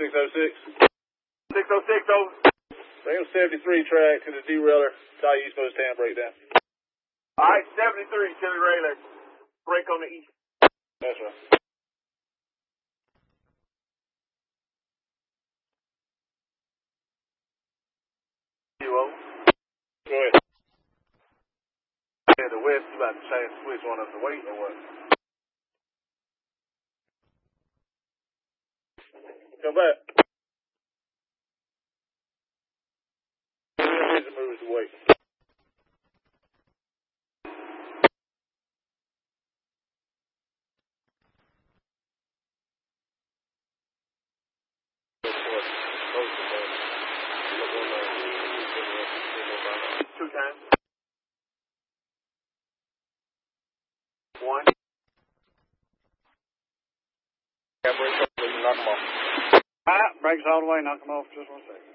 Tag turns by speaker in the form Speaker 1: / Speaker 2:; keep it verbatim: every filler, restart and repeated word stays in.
Speaker 1: six oh six.
Speaker 2: six oh six, over.
Speaker 1: Bring him seventy-three track to the derailer. Tell you East Coast ten breakdown.
Speaker 2: All right, seventy-three to the railer. Break on the east.
Speaker 1: That's right.
Speaker 2: Zero.
Speaker 1: Go ahead.
Speaker 2: Yeah, the west, you about to change switch on us to wait or what?
Speaker 1: Come back. Here's the movers to wait.
Speaker 2: Two times. One.
Speaker 1: Yeah, brakes up so you can knock them off.
Speaker 3: All right, brakes all the way, knock them off just one second.